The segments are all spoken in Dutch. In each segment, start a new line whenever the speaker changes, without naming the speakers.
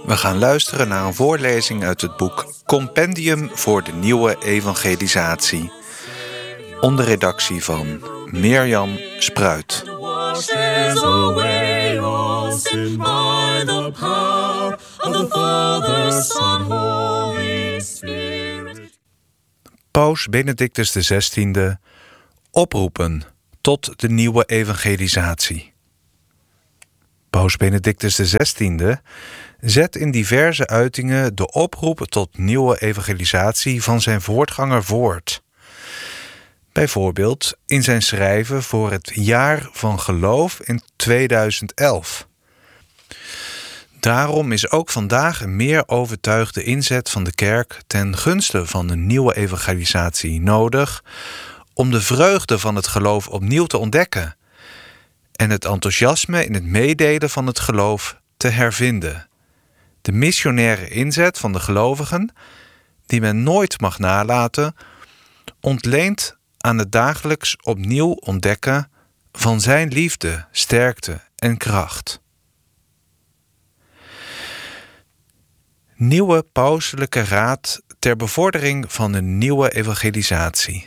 We gaan luisteren naar een voorlezing uit het boek Compendium voor de Nieuwe Evangelisatie, onder redactie van Mirjam Spruit. Paus Benedictus XVI oproepen tot de nieuwe evangelisatie. Paus Benedictus XVI zet in diverse uitingen de oproep tot nieuwe evangelisatie van zijn voortganger voort. Bijvoorbeeld in zijn schrijven voor het Jaar van Geloof in 2011. Daarom is ook vandaag een meer overtuigde inzet van de kerk ten gunste van de nieuwe evangelisatie nodig om de vreugde van het geloof opnieuw te ontdekken en het enthousiasme in het meedelen van het geloof te hervinden. De missionaire inzet van de gelovigen, die men nooit mag nalaten, ontleent aan het dagelijks opnieuw ontdekken van zijn liefde, sterkte en kracht. Nieuwe pauselijke raad ter bevordering van een nieuwe evangelisatie.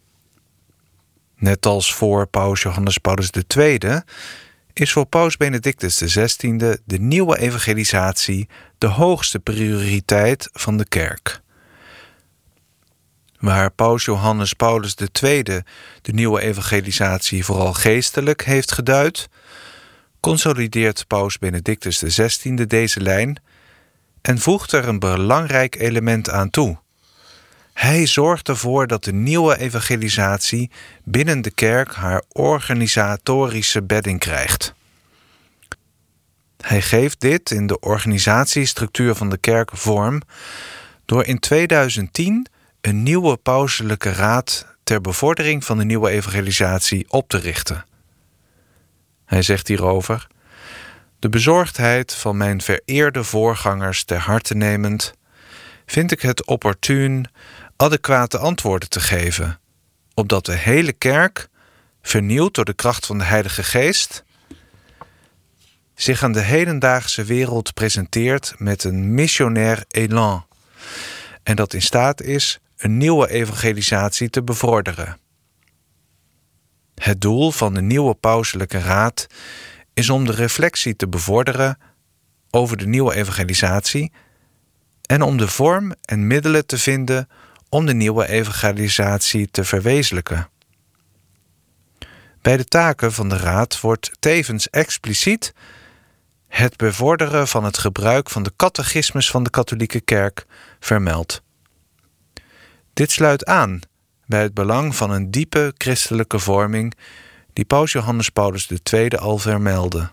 Net als voor paus Johannes Paulus II is voor paus Benedictus XVI de nieuwe evangelisatie de hoogste prioriteit van de kerk. Waar paus Johannes Paulus II de nieuwe evangelisatie vooral geestelijk heeft geduid, consolideert paus Benedictus XVI deze lijn en voegt er een belangrijk element aan toe. Hij zorgt ervoor dat de nieuwe evangelisatie binnen de kerk haar organisatorische bedding krijgt. Hij geeft dit in de organisatiestructuur van de kerk vorm door in 2010 een nieuwe pauselijke raad ter bevordering van de nieuwe evangelisatie op te richten. Hij zegt hierover: de bezorgdheid van mijn vereerde voorgangers ter harte nemend, vind ik het opportun adequate antwoorden te geven, opdat de hele kerk, vernieuwd door de kracht van de Heilige Geest, zich aan de hedendaagse wereld presenteert met een missionair élan en dat in staat is een nieuwe evangelisatie te bevorderen. Het doel van de nieuwe pauselijke raad is om de reflectie te bevorderen over de nieuwe evangelisatie en om de vorm en middelen te vinden om de nieuwe evangelisatie te verwezenlijken. Bij de taken van de raad wordt tevens expliciet het bevorderen van het gebruik van de catechismus van de katholieke kerk vermeld. Dit sluit aan bij het belang van een diepe christelijke vorming die paus Johannes Paulus II al vermeldde.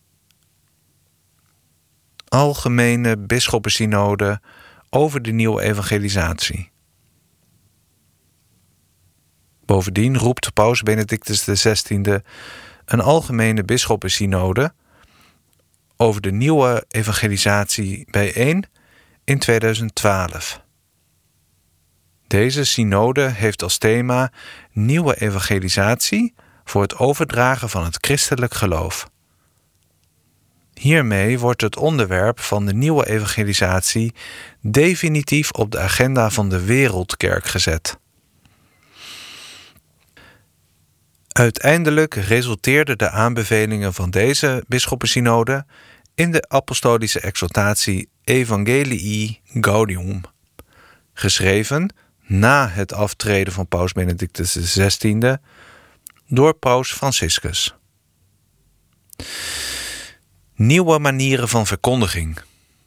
Algemene bisschoppensynode over de nieuwe evangelisatie. Bovendien roept paus Benedictus XVI een algemene bisschoppensynode over de nieuwe evangelisatie bijeen in 2012. Deze synode heeft als thema nieuwe evangelisatie voor het overdragen van het christelijk geloof. Hiermee wordt het onderwerp van de nieuwe evangelisatie definitief op de agenda van de wereldkerk gezet. Uiteindelijk resulteerden de aanbevelingen van deze bisschoppensynode in de apostolische exhortatie Evangelii Gaudium, geschreven na het aftreden van paus Benedictus XVI door paus Franciscus. Nieuwe manieren van verkondiging.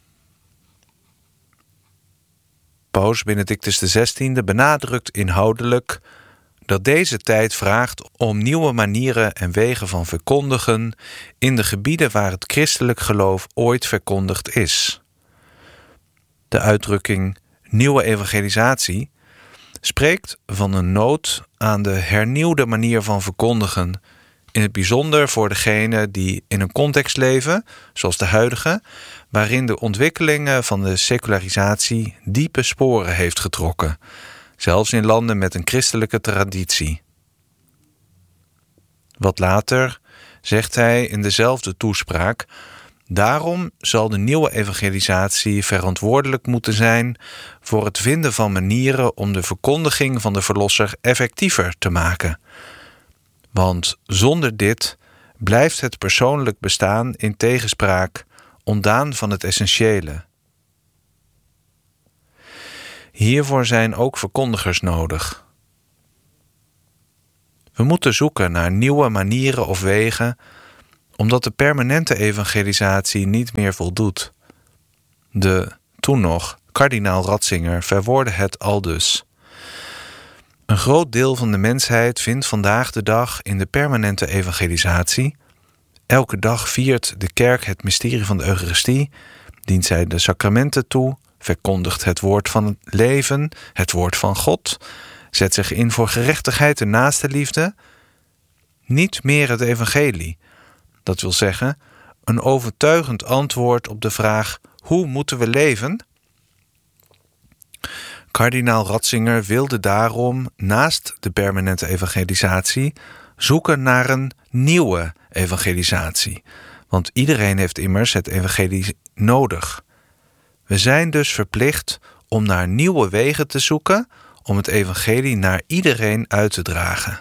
Paus Benedictus XVI benadrukt inhoudelijk dat deze tijd vraagt om nieuwe manieren en wegen van verkondigen in de gebieden waar het christelijk geloof ooit verkondigd is. De uitdrukking nieuwe evangelisatie spreekt van een nood aan de hernieuwde manier van verkondigen, in het bijzonder voor degenen die in een context leven, zoals de huidige, waarin de ontwikkelingen van de secularisatie diepe sporen heeft getrokken, zelfs in landen met een christelijke traditie. Wat later zegt hij in dezelfde toespraak Daarom zal de nieuwe evangelisatie verantwoordelijk moeten zijn voor het vinden van manieren om de verkondiging van de Verlosser effectiever te maken. Want zonder dit blijft het persoonlijk bestaan in tegenspraak, ontdaan van het essentiële. Hiervoor zijn ook verkondigers nodig. We moeten zoeken naar nieuwe manieren of wegen, omdat de permanente evangelisatie niet meer voldoet. Toen nog, kardinaal Ratzinger verwoordde het aldus. Een groot deel van de mensheid vindt vandaag de dag in de permanente evangelisatie. Elke dag viert de kerk het mysterie van de Eucharistie, dient zij de sacramenten toe, verkondigt het woord van het leven, het woord van God, zet zich in voor gerechtigheid en naastenliefde. Niet meer het evangelie. Dat wil zeggen, een overtuigend antwoord op de vraag: hoe moeten we leven? Kardinaal Ratzinger wilde daarom, naast de permanente evangelisatie, zoeken naar een nieuwe evangelisatie. Want iedereen heeft immers het evangelie nodig. We zijn dus verplicht om naar nieuwe wegen te zoeken om het evangelie naar iedereen uit te dragen.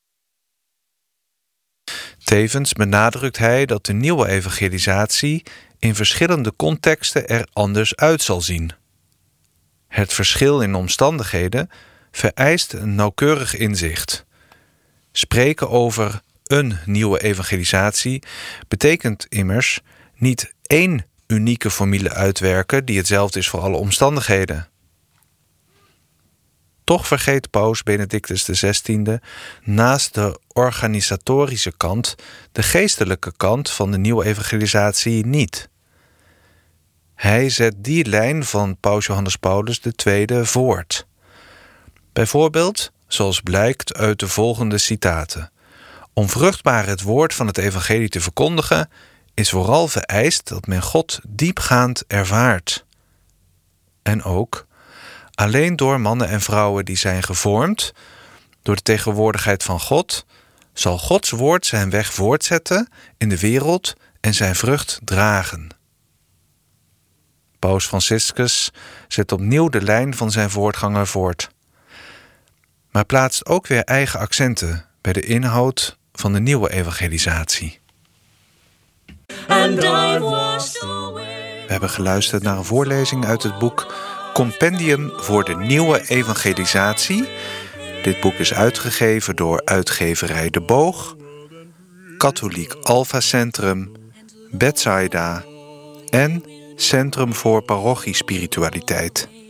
Tevens benadrukt hij dat de nieuwe evangelisatie in verschillende contexten er anders uit zal zien. Het verschil in omstandigheden vereist een nauwkeurig inzicht. Spreken over een nieuwe evangelisatie betekent immers niet één unieke formule uitwerken die hetzelfde is voor alle omstandigheden. Toch vergeet paus Benedictus XVI naast de organisatorische kant de geestelijke kant van de nieuwe evangelisatie niet. Hij zet die lijn van paus Johannes Paulus II voort. Bijvoorbeeld, zoals blijkt uit de volgende citaten: om vruchtbaar het woord van het evangelie te verkondigen, is vooral vereist dat men God diepgaand ervaart. En ook: alleen door mannen en vrouwen die zijn gevormd door de tegenwoordigheid van God, zal Gods woord zijn weg voortzetten in de wereld en zijn vrucht dragen. Paus Franciscus zet opnieuw de lijn van zijn voortganger voort, maar plaatst ook weer eigen accenten bij de inhoud van de nieuwe evangelisatie. We hebben geluisterd naar een voorlezing uit het boek Compendium voor de Nieuwe Evangelisatie. Dit boek is uitgegeven door uitgeverij De Boog, Katholiek Alpha Centrum, Bethsaida en Centrum voor Parochiespiritualiteit.